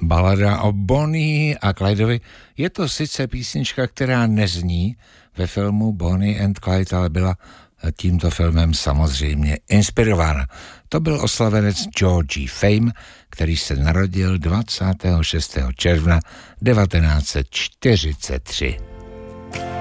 Balada o Bonnie a Clydovi. Je to sice písnička, která nezní ve filmu Bonnie and Clyde, ale byla tímto filmem samozřejmě inspirována. To byl oslavenec Georgie Fame, který se narodil 26. června 1943.